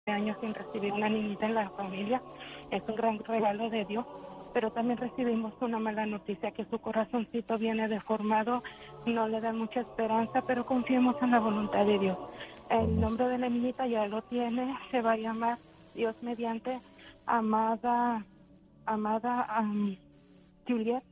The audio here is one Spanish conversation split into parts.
años sin recibir una niñita en la familia. Es un gran regalo de Dios, pero también recibimos una mala noticia, que su corazoncito viene deformado, no le da mucha esperanza, pero confiemos en la voluntad de Dios. El nombre de la niñita ya lo tiene, se va a llamar, Dios mediante, Amada Juliet.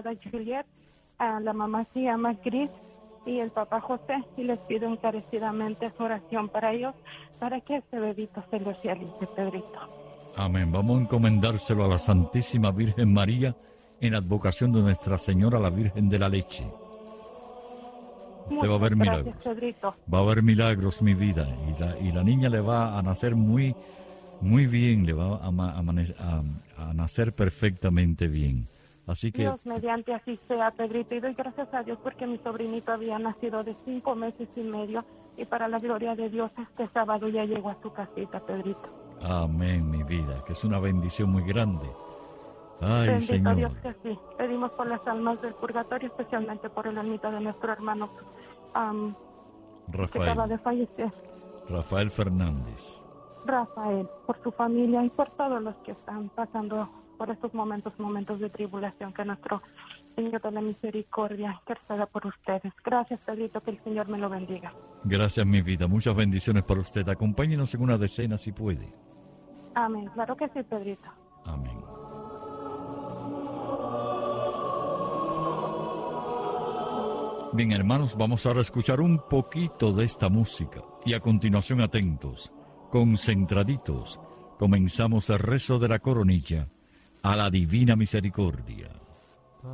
La mamá se llama Gris y el papá José, y les pido encarecidamente su oración para ellos, para que este bebito se lo realice, Pedrito. Amén. Vamos a encomendárselo a la Santísima Virgen María en advocación de Nuestra Señora, la Virgen de la Leche. Usted va a ver milagros. Pedrito. Va a haber milagros, mi vida. Y la niña le va a nacer muy bien, le va a nacer perfectamente bien. Así que... Dios mediante así sea, Pedrito, y doy gracias a Dios porque mi sobrinito había nacido de 5 meses y medio, y para la gloria de Dios este sábado ya llegó a su casita, Pedrito. Amén, mi vida, que es una bendición muy grande. Ay, bendito Señor. Dios que sí. Pedimos por las almas del purgatorio, especialmente por el almita de nuestro hermano que acaba de fallecer. Rafael Fernández. Rafael, por su familia y por todos los que están pasando por estos momentos de tribulación, que nuestro Señor de la Misericordia interceda por ustedes. Gracias, Pedrito, que el Señor me lo bendiga. Gracias, mi vida. Muchas bendiciones para usted. Acompáñenos en una decena si puede. Amén. Claro que sí, Pedrito. Amén. Bien, hermanos, vamos ahora a escuchar un poquito de esta música. Y a continuación, atentos, concentraditos, comenzamos el rezo de la coronilla a la Divina Misericordia.